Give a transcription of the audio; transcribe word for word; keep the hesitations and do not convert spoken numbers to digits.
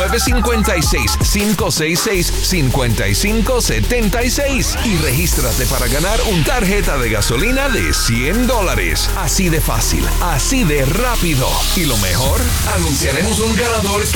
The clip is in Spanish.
nueve cinco seis, cinco seis seis, cinco cinco siete seis y regístrate para ganar una tarjeta de gasolina de cien dólares. Así de fácil, así de rápido. Y lo mejor, anunciaremos un ganador